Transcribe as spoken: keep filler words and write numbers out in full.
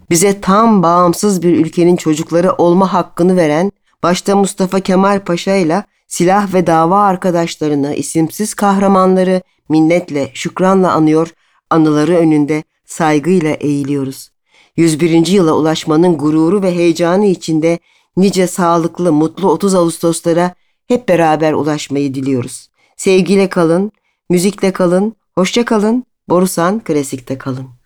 Bize tam bağımsız bir ülkenin çocukları olma hakkını veren, başta Mustafa Kemal Paşa ile silah ve dava arkadaşlarını, isimsiz kahramanları minnetle, şükranla anıyor, anıları önünde saygıyla eğiliyoruz. yüz birinci yıla ulaşmanın gururu ve heyecanı içinde nice sağlıklı, mutlu otuz Ağustoslara hep beraber ulaşmayı diliyoruz. Sevgiyle kalın, müzikle kalın, hoşça kalın, Borusan Klasik'te kalın.